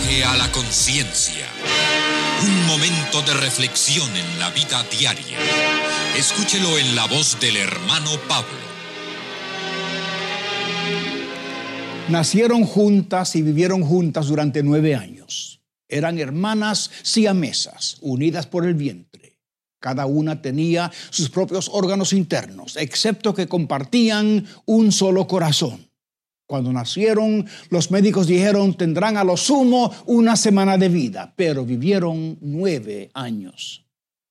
Viaje a la conciencia. Un momento de reflexión en la vida diaria. Escúchelo en la voz del hermano Pablo. Nacieron juntas y vivieron juntas durante 9 años. Eran hermanas siamesas, unidas por el vientre. Cada una tenía sus propios órganos internos, excepto que compartían un solo corazón. Cuando nacieron, los médicos dijeron tendrán a lo sumo 1 semana de vida, pero vivieron 9 años.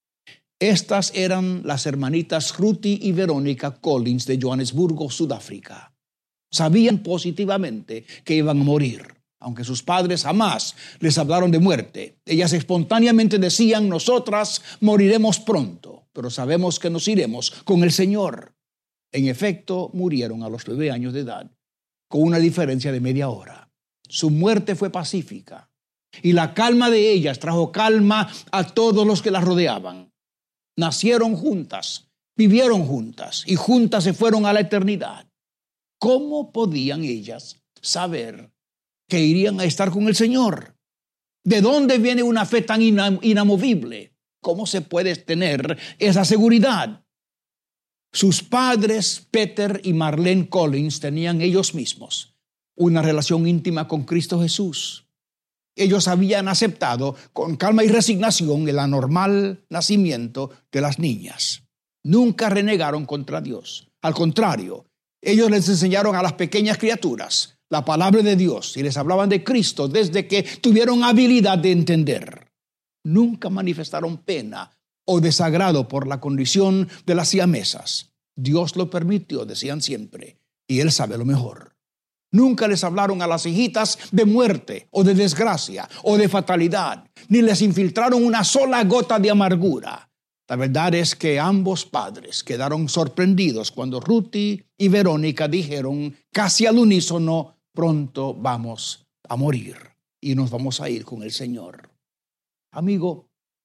Estas eran las hermanitas Ruthie y Veronica Collins de Johannesburgo, Sudáfrica. Sabían positivamente que iban a morir, aunque sus padres jamás les hablaron de muerte. Ellas espontáneamente decían, nosotras moriremos pronto, pero sabemos que nos iremos con el Señor. En efecto, murieron a los 9 años de edad, con una diferencia de media hora. Su muerte fue pacífica, y la calma de ellas trajo calma a todos los que las rodeaban. Nacieron juntas, vivieron juntas, y juntas se fueron a la eternidad. ¿Cómo podían ellas saber que irían a estar con el Señor? ¿De dónde viene una fe tan inamovible? ¿Cómo se puede tener esa seguridad? Sus padres, Peter y Marlene Collins, tenían ellos mismos una relación íntima con Cristo Jesús. Ellos habían aceptado con calma y resignación el anormal nacimiento de las niñas. Nunca renegaron contra Dios. Al contrario, ellos les enseñaron a las pequeñas criaturas la palabra de Dios y les hablaban de Cristo desde que tuvieron habilidad de entender. Nunca manifestaron pena o desagrado por la condición de las siamesas. Dios lo permitió, decían siempre, y Él sabe lo mejor. Nunca les hablaron a las hijitas de muerte o de desgracia o de fatalidad, ni les infiltraron una sola gota de amargura. La verdad es que ambos padres quedaron sorprendidos cuando Ruthie y Verónica dijeron casi al unísono, pronto vamos a morir y nos vamos a ir con el Señor. Amigo,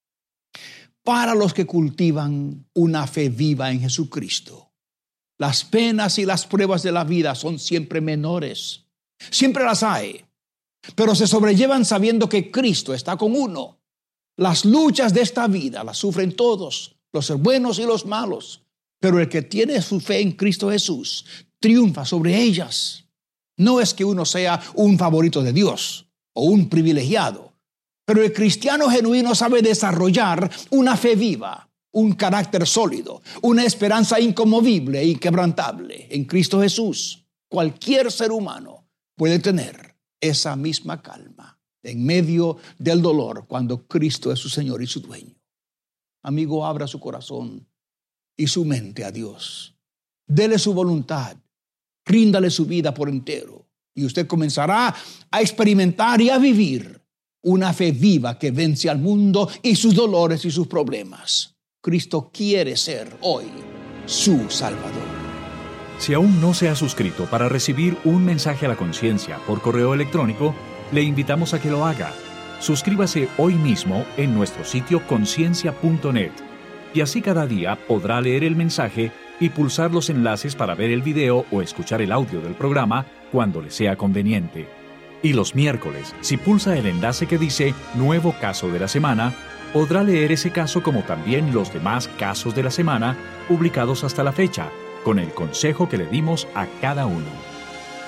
para los que cultivan una fe viva en Jesucristo, las penas y las pruebas de la vida son siempre menores. Siempre las hay, pero se sobrellevan sabiendo que Cristo está con uno. Las luchas de esta vida las sufren todos, los buenos y los malos, pero el que tiene su fe en Cristo Jesús triunfa sobre ellas. No es que uno sea un favorito de Dios o un privilegiado, pero el cristiano genuino sabe desarrollar una fe viva, un carácter sólido, una esperanza inconmovible e inquebrantable en Cristo Jesús. Cualquier ser humano puede tener esa misma calma en medio del dolor cuando Cristo es su Señor y su dueño. Amigo, abra su corazón y su mente a Dios. Dele su voluntad, ríndale su vida por entero y usted comenzará a experimentar y a vivir una fe viva que vence al mundo y sus dolores y sus problemas. Cristo quiere ser hoy su Salvador. Si aún no se ha suscrito para recibir un mensaje a la conciencia por correo electrónico, le invitamos a que lo haga. Suscríbase hoy mismo en nuestro sitio conciencia.net y así cada día podrá leer el mensaje y pulsar los enlaces para ver el video o escuchar el audio del programa cuando le sea conveniente. Y los miércoles, si pulsa el enlace que dice Nuevo Caso de la Semana, podrá leer ese caso como también los demás casos de la semana publicados hasta la fecha, con el consejo que le dimos a cada uno.